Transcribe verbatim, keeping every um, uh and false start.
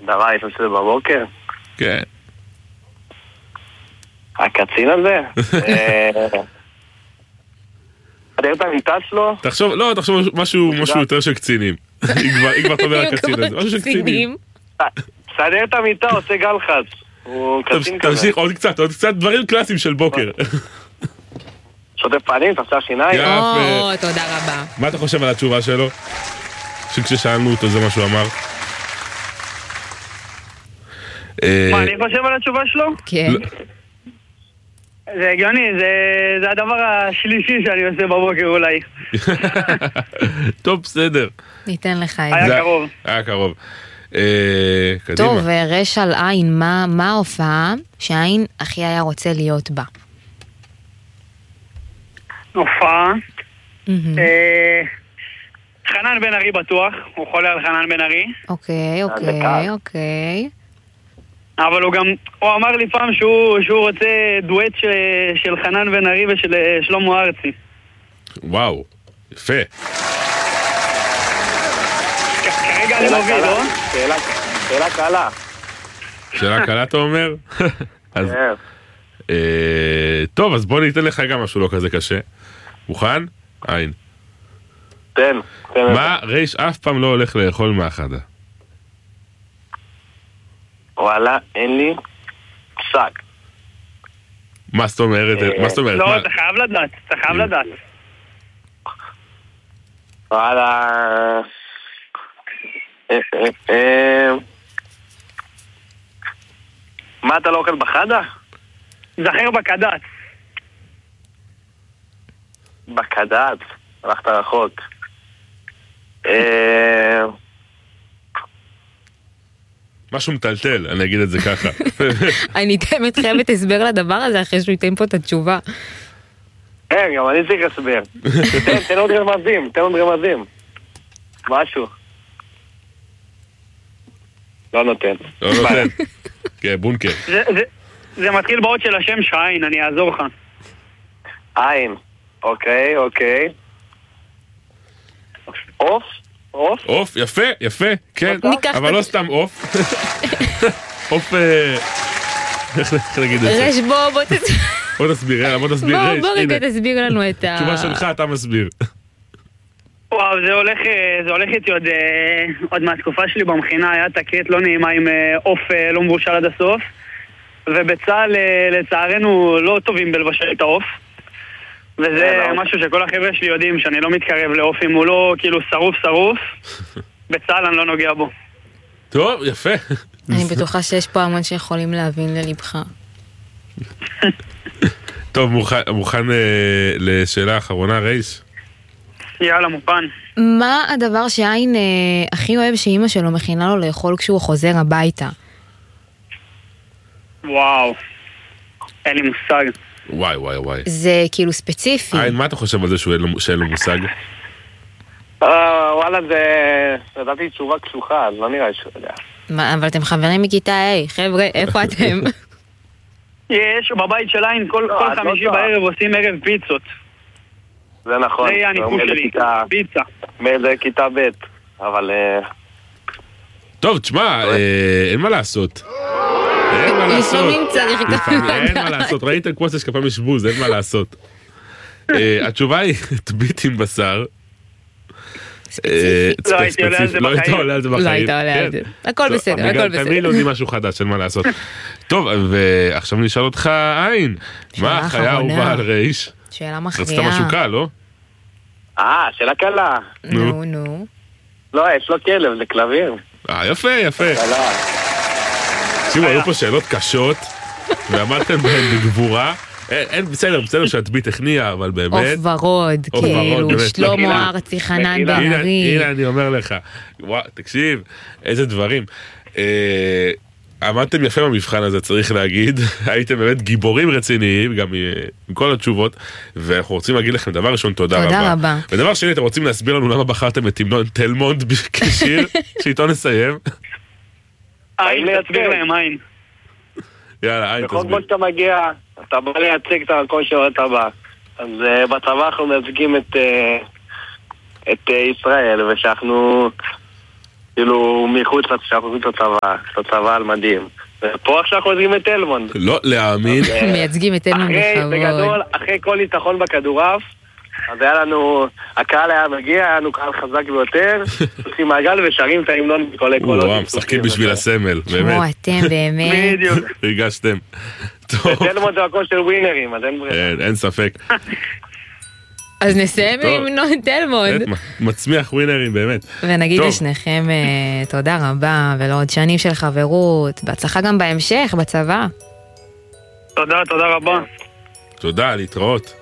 דבר הייתי עושה בבוקר? כן. הקצין הזה? תדער את המיטה שלו? תחשוב, לא, תחשוב משהו יותר של קצינים. היא כבר תאמר הקצין הזה, משהו של קצינים. תדער את המיטה, עושה גל חץ. הוא קצין כזה. תמשיך, עוד קצת, עוד קצת דברים קלאסיים של בוקר. שוטף פנים, תפסה שיניים. או, תודה רבה. מה אתה חושב על התשובה שלו? שכששאלנו אותו זה מה שהוא אמר. מה, אני חושב על התשובה שלו? כן. זה הגיוני, זה הדבר השלישי שאני עושה בבוקר אולי. טוב, בסדר. ניתן לך את זה. היה קרוב. היה קרוב. טוב, רש על עין, מה ההופעה שהעין הכי היה רוצה להיות בה? הופעה? חנן בן ארי בטוח, הוא חולה על חנן בן ארי. אוקיי, אוקיי, אוקיי. אבל הוא גם, הוא אמר לי פעם שהוא, שהוא רוצה דואט של, של חנן בן ארי ושל שלמה ארצי. וואו, יפה. כרגע אני מוביל, לא? שאלה קלה. שאלה קלה אתה אומר? טוב, אז בוא ניתן לך גם משהו לא כזה קשה. מוכן? עין. תן. מה ריש אף פעם לא הולך לאכול מאחדה? וואלה, אין לי פסק. מה זאת אומרת? מה זאת אומרת? לא, אתה חייב לדעת, אתה חייב לדעת. וואלה... מה אתה לא אוכל בחדה? זכר בקדץ. בקדץ? הלכת רחוק. משהו מטלטל, אני אגיד את זה ככה. אני אתן אתכם את הסבר לדבר הזה אחרי שהוא ייתן פה את התשובה. כן, גם אני צריך הסבר. תן עוד רמזים, תן עוד רמזים. משהו. לא נותן. לא נותן. כן, בונקר. זה מתחיל באות של השם שלך, עין, אני אעזור לך. עין. אוקיי, אוקיי. אוף? אוף? אוף, יפה, יפה, כן, אבל לא סתם אוף. אוף, איך נגיד את זה? רש, בוא, בוא תסביר. בוא תסביר, בוא תסביר. בוא רגע תסביר לנו את ה... תשובה שלך, אתה מסביר. וואו, זה הולך, זה הולך איתי עוד, עוד מהתקופה שלי במכינה, היה תקרית לא נעימה עם אוף לא מבושל עד הסוף, ובצה"ל לצערנו לא טובים בלבשל את האוף. וזה משהו שכל החבר'ה שלי יודעים, שאני לא מתקרב לאוף אם הוא לא כאילו שרוף שרוף, בצה"ל אני לא נוגע בו. טוב, יפה. אני בטוחה שיש פה המון שיכולים להבין ללבך. טוב, מוכן לשאלה האחרונה, רייש? יאללה, מוכן. מה הדבר שעין הכי אוהב שאימא שלו מכינה לו לאכול כשהוא חוזר הביתה? וואו, אין לי מושג. וואי וואי וואי. זה כאילו ספציפי. עין, מה אתה חושב על זה שאין לו מושג? וואלה, זה... נתתי תשובה קשוחה, אז לא נראה שהוא יודע. אבל אתם חברים מכיתה A, חבר'ה, איפה אתם? יש, בבית של עין, כל חמישי בערב עושים ערב פיצות. זה נכון. זה יהיה הניקוש שלי, פיצה. מאיזה כיתה ב', אבל... טוב, תשמע, אין מה לעשות. אין מה לעשות. לפעמים צריך גם... אין מה לעשות, ראיתם כמו ששקפה משבוז, אין מה לעשות. התשובה היא, תביט עם בשר. ספציפית. לא הייתי עולה על זה בחיים. לא היית עולה על זה בחיים. לא היית עולה על זה. הכל בסדר, הכל בסדר. תמיד לומדים משהו חדש, אין מה לעשות. טוב, ועכשיו נשאל אותך, עין. מה החיה האהובה על רייש? שאלה מכריעה. רצית משהו קל, לא? אה, שאלה קלה. נו, נו. לא, יש לו כלב, זה כלבים. אה, יפה, יפה. תקשיבו, היו פה שאלות קשות, ועמדתם בהן בגבורה. אין, בסדר, בסדר שהטבית הכניע, אבל באמת... אוף ורוד, כאילו, שלמה ארצי, חנן בן ארי. הנה, אני אומר לך, תקשיב, איזה דברים. עמדתם יפה במבחן הזה, צריך להגיד. הייתם באמת גיבורים רציניים, גם עם כל התשובות, ואנחנו רוצים להגיד לכם דבר ראשון, תודה רבה. תודה רבה. ודבר שני, אתם רוצים להסביר לנו למה בחרתם את המנון תל מונד כשיר, שאיתו נסיים? עין, תסביר להם, עין. יאללה, עין, תסביר. בכל כמו שאתה מגיע, אתה בא לייצג את הכושר אתה בא. אז בצבא אנחנו מייצגים את ישראל, ושאנחנו כאילו מחוץ לצבא, לצבא על מדים. ופה עכשיו אנחנו מייצגים את תלמונד. לא להאמין. מייצגים את תלמונד בכבוד. בגדול, אחרי כל ניצחון בכדורעף, אז היה לנו, הקהל היה מגיע, היה לנו קהל חזק ביותר, עושים מעגל ושרים את ההמנון בכל הקולות. וואו, משחקים בשביל הסמל, באמת. וואו, אתם באמת. בדיוק. הרגשתם. תלמונד זה הכל של ווינרים, אז אין ברירה. אין ספק. אז נסיים עם המנון תלמונד. מצמיח ווינרים, באמת. ונגיד לשניכם תודה רבה, ולעוד שנים של חברות, בהצלחה גם בהמשך, בצבא. תודה, תודה רבה. תודה, להתראות.